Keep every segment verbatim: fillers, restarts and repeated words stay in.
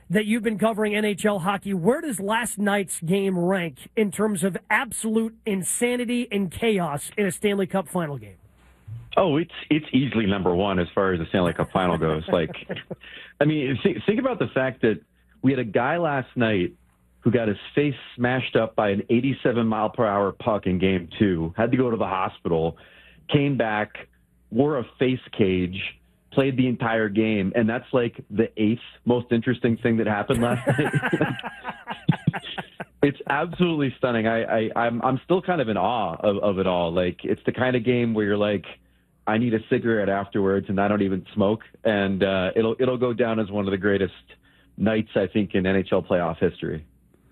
that you've been covering N H L hockey, where does last night's game rank in terms of absolute insanity and chaos in a Stanley Cup final game? Oh, it's it's easily number one as far as the Stanley Cup final goes. Like, I mean, think, think about the fact that we had a guy last night who got his face smashed up by an eighty-seven mile per hour puck in game two, had to go to the hospital, came back, wore a face cage, played the entire game, and that's like the eighth most interesting thing that happened last night. It's absolutely stunning. I, I, I'm, I'm still kind of in awe of, of it all. Like, it's the kind of game where you're like, I need a cigarette afterwards, and I don't even smoke, and uh, it'll, it'll go down as one of the greatest nights, I think, in N H L playoff history.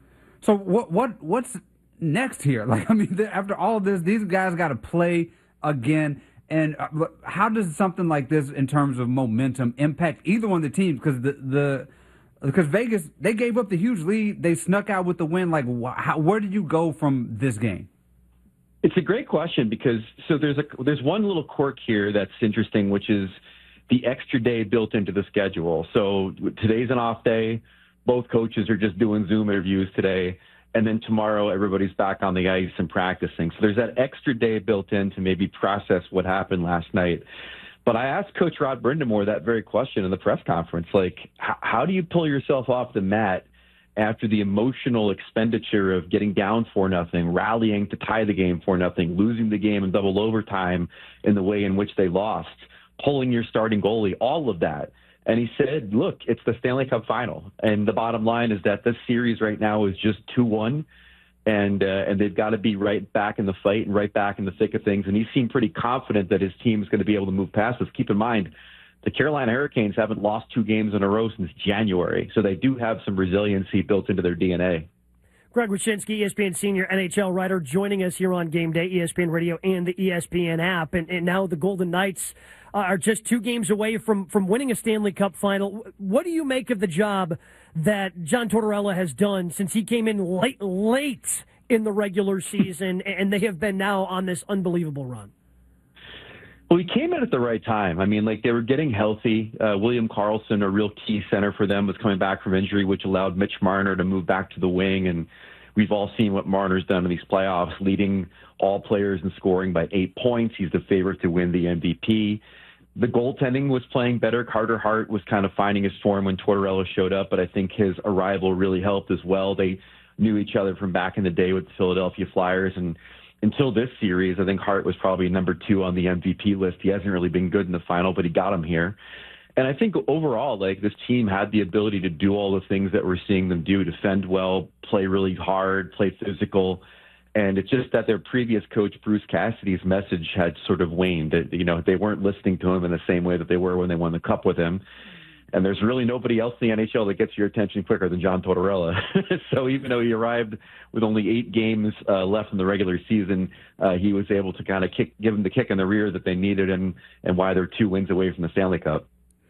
So what, what, what's next here? Like, I mean, after all of this, these guys got to play again. And how does something like this, in terms of momentum, impact either one of the teams? Because the the because Vegas, they gave up the huge lead, they snuck out with the win. Like, wh- how, where did you go from this game? It's a great question because so there's a there's one little quirk here that's interesting, which is the extra day built into the schedule. So today's an off day. Both coaches are just doing Zoom interviews today. And then tomorrow, everybody's back on the ice and practicing. So there's that extra day built in to maybe process what happened last night. But I asked Coach Rod Brind'Amour that very question in the press conference. Like, h- how do you pull yourself off the mat after the emotional expenditure of getting down for nothing, rallying to tie the game for nothing, losing the game in double overtime in the way in which they lost, pulling your starting goalie, all of that? And he said, look, it's the Stanley Cup final. And the bottom line is that this series right now is just two one. And uh, and they've got to be right back in the fight and right back in the thick of things. And he seemed pretty confident that his team is going to be able to move past this. Keep in mind, the Carolina Hurricanes haven't lost two games in a row since January. So they do have some resiliency built into their D N A. Greg Wyshynski, E S P N senior N H L writer, joining us here on Game Day, E S P N Radio and the E S P N app. And, and now the Golden Knights uh, are just two games away from, from winning a Stanley Cup final. What do you make of the job that John Tortorella has done since he came in late, late in the regular season, and they have been now on this unbelievable run? Well, he came in at the right time. I mean, like, they were getting healthy. Uh, William Karlsson, a real key center for them, was coming back from injury, which allowed Mitch Marner to move back to the wing. And we've all seen what Marner's done in these playoffs, leading all players in scoring by eight points. He's the favorite to win the M V P. The goaltending was playing better. Carter Hart was kind of finding his form when Tortorella showed up, but I think his arrival really helped as well. They knew each other from back in the day with the Philadelphia Flyers, and until this series, I think Hart was probably number two on the M V P list. He hasn't really been good in the final, but he got him here. And I think overall, like, this team had the ability to do all the things that we're seeing them do: defend well, play really hard, play physical. And it's just that their previous coach, Bruce Cassidy's message had sort of waned. That, you know, they weren't listening to him in the same way that they were when they won the Cup with him. And there's really nobody else in the N H L that gets your attention quicker than John Tortorella. So even though he arrived with only eight games uh, left in the regular season, uh, he was able to kind of kick, give them the kick in the rear that they needed, and, and why they're two wins away from the Stanley Cup.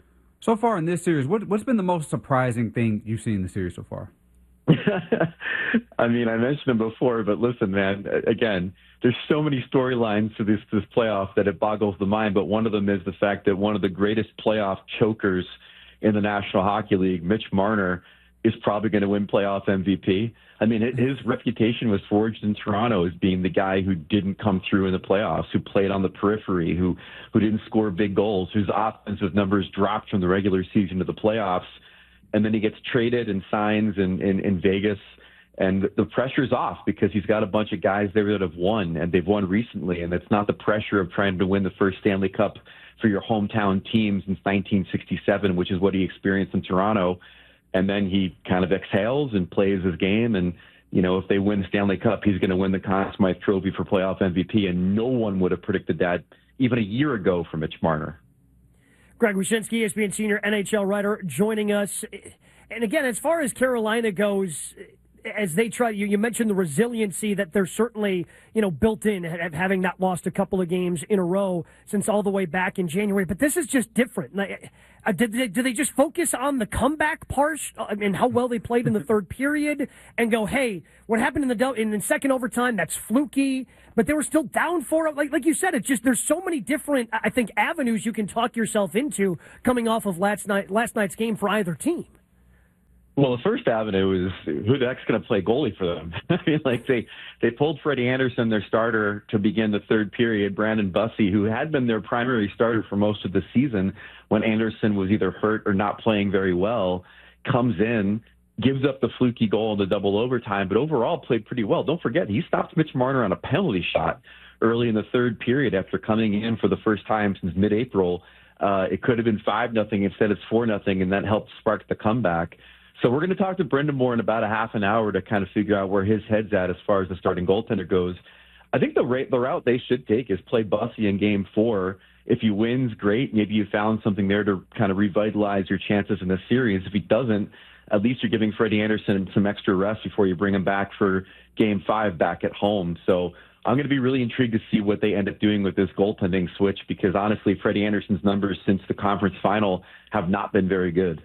So far in this series, what, what's been the most surprising thing you've seen in the series so far? I mean, I mentioned him before, but listen, man, again, there's so many storylines to this, this playoff that it boggles the mind. But one of them is the fact that one of the greatest playoff chokers in the National Hockey League, Mitch Marner, is probably going to win playoff M V P. I mean, his reputation was forged in Toronto as being the guy who didn't come through in the playoffs, who played on the periphery, who who didn't score big goals, whose offensive numbers dropped from the regular season to the playoffs. And then he gets traded and signs in, in, in Vegas, and the pressure's off because he's got a bunch of guys there that have won, and they've won recently, and it's not the pressure of trying to win the first Stanley Cup for your hometown team since nineteen sixty-seven, which is what he experienced in Toronto. And then he kind of exhales and plays his game, and, you know, if they win Stanley Cup, he's going to win the Conn Smythe Trophy for playoff M V P, and no one would have predicted that even a year ago for Mitch Marner. Greg Wyshynski, E S P N senior N H L writer, joining us. And again, as far as Carolina goes, as they try, you, you mentioned the resiliency that they're certainly, you know, built in, having not lost a couple of games in a row since all the way back in January. But this is just different. Like, uh, did they, do they just focus on the comeback part and how well they played in the third period and go, hey, what happened in the in the second overtime, that's fluky, but they were still down for it. Like like you said, it's just there's so many different, I think, avenues you can talk yourself into coming off of last night last night's game for either team. Well, the first avenue is who the heck's going to play goalie for them. I mean, like they, they pulled Freddie Anderson, their starter, to begin the third period. Brandon Bussey, who had been their primary starter for most of the season when Anderson was either hurt or not playing very well, comes in, gives up the fluky goal in the double overtime, but overall played pretty well. Don't forget, he stopped Mitch Marner on a penalty shot early in the third period after coming in for the first time since mid-April. Uh, it could have been five nothing. Instead, it's four nothing, and that helped spark the comeback. So we're going to talk to Brendan Moore in about a half an hour to kind of figure out where his head's at as far as the starting goaltender goes. I think the, rate, the route they should take is play Bussey in game four. If he wins, great. Maybe you found something there to kind of revitalize your chances in the series. If he doesn't, at least you're giving Freddie Anderson some extra rest before you bring him back for game five back at home. So I'm going to be really intrigued to see what they end up doing with this goaltending switch because, honestly, Freddie Anderson's numbers since the conference final have not been very good.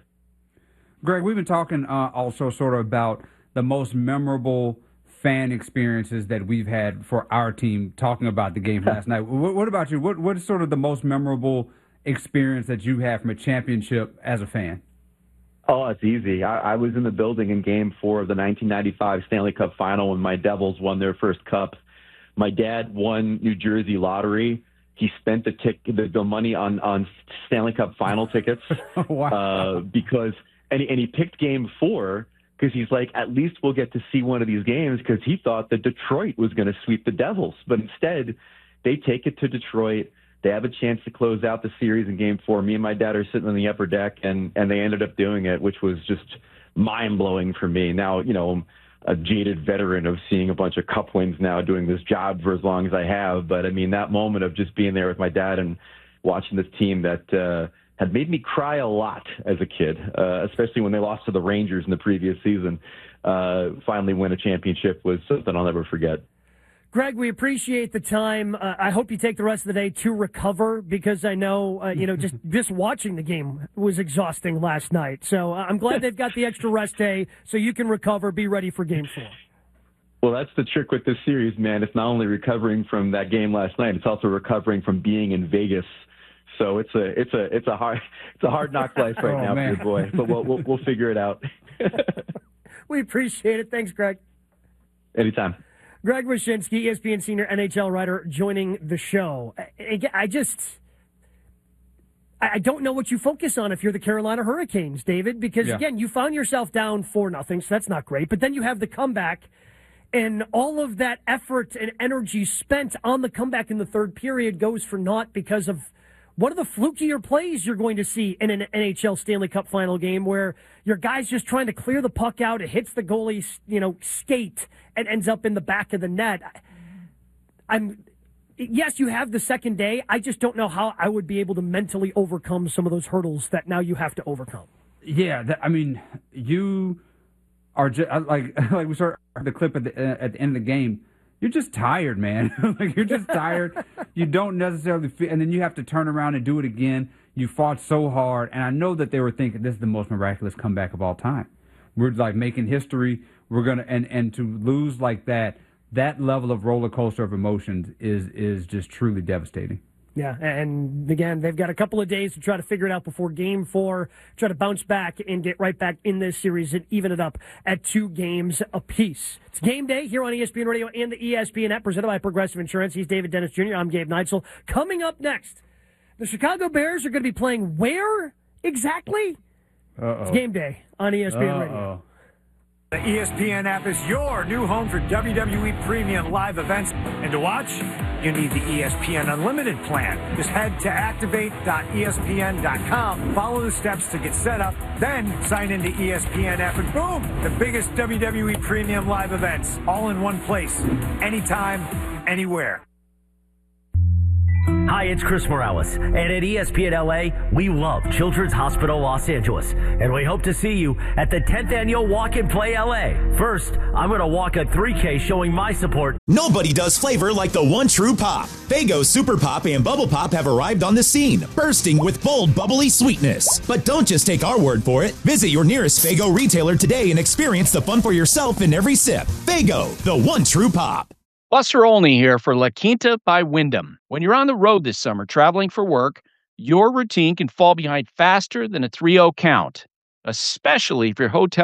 Greg, we've been talking uh, also sort of about the most memorable fan experiences that we've had for our team talking about the game last night. What, what about you? What What is sort of the most memorable experience that you had from a championship as a fan? Oh, it's easy. I, I was in the building in game four of the nineteen ninety-five Stanley Cup final when my Devils won their first cup. My dad won New Jersey lottery. He spent the, tic- the, the money on, on Stanley Cup final tickets wow. uh, because – And he, and he picked game four because he's like, at least we'll get to see one of these games because he thought that Detroit was going to sweep the Devils. But instead, they take it to Detroit. They have a chance to close out the series in game four. Me and my dad are sitting on the upper deck, and, and they ended up doing it, which was just mind-blowing for me. Now, you know, I'm a jaded veteran of seeing a bunch of cup wins now doing this job for as long as I have. But, I mean, that moment of just being there with my dad and watching this team that uh, – had made me cry a lot as a kid, uh, especially when they lost to the Rangers in the previous season. Uh, finally win a championship was something I'll never forget. Greg, we appreciate the time. Uh, I hope you take the rest of the day to recover because I know, uh, you know, just, just watching the game was exhausting last night. So uh, I'm glad they've got the extra rest day so you can recover, be ready for game four. Well, that's the trick with this series, man. It's not only recovering from that game last night, it's also recovering from being in Vegas. So it's a it's a it's a hard it's a hard knock life right oh, now man. for your boy, but we'll we'll, we'll figure it out. We appreciate it. Thanks, Greg. Anytime. Greg Wyshynski, E S P N senior N H L writer, joining the show. I, I just I don't know what you focus on if you're the Carolina Hurricanes, David, because yeah. again, you found yourself down four nothing, so that's not great. But then you have the comeback. And all of that effort and energy spent on the comeback in the third period goes for naught because of one of the flukier plays you're going to see in an N H L Stanley Cup final game where your guy's just trying to clear the puck out. It hits the goalie's, you know, skate and ends up in the back of the net. I'm, yes, you have the second day. I just don't know how I would be able to mentally overcome some of those hurdles that now you have to overcome. Yeah, that, I mean, you are just like like we saw the clip at the uh, at the end of the game. You're just tired, man. Like you're just tired. You don't necessarily feel, and then you have to turn around and do it again. You fought so hard, and I know that they were thinking this is the most miraculous comeback of all time. We're like making history. We're gonna and and to lose like that, that level of roller coaster of emotions is is just truly devastating. Yeah, and again, they've got a couple of days to try to figure it out before game four, try to bounce back and get right back in this series and even it up at two games apiece. It's game day here on E S P N Radio and the E S P N app, presented by Progressive Insurance. He's David Dennis Junior I'm Gabe Neitzel. Coming up next, the Chicago Bears are going to be playing where exactly? Uh-oh. It's game day on E S P N Uh-oh. Radio. The E S P N app is your new home for W W E premium live events. And to watch, you need the E S P N Unlimited plan. Just head to activate dot E S P N dot com, follow the steps to get set up, then sign into E S P N app, and boom, the biggest W W E premium live events, all in one place, anytime, anywhere. Hi, it's Chris Morales, and at E S P N L A, we love Children's Hospital Los Angeles, and we hope to see you at the tenth Annual Walk and Play L A. First, I'm going to walk a three K showing my support. Nobody does flavor like the one true pop. Faygo Super Pop and Bubble Pop have arrived on the scene, bursting with bold, bubbly sweetness. But don't just take our word for it. Visit your nearest Faygo retailer today and experience the fun for yourself in every sip. Faygo, the one true pop. Buster Olney here for La Quinta by Wyndham. When you're on the road this summer traveling for work, your routine can fall behind faster than a three oh count, especially if your hotel